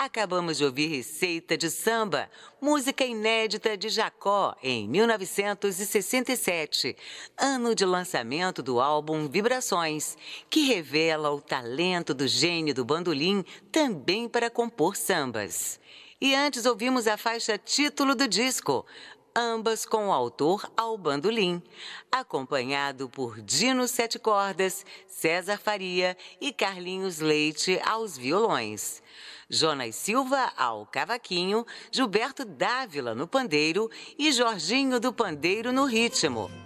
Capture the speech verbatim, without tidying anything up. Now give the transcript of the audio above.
Acabamos de ouvir Receita de Samba, música inédita de Jacó, em mil novecentos e sessenta e sete, ano de lançamento do álbum Vibrações, que revela o talento do gênio do bandolim também para compor sambas. E antes ouvimos a faixa título do disco, ambas com o autor ao bandolim, acompanhado por Dino Sete Cordas, César Faria e Carlinhos Leite aos violões. Jonas Silva ao cavaquinho, Gilberto Dávila no pandeiro e Jorginho do Pandeiro no ritmo.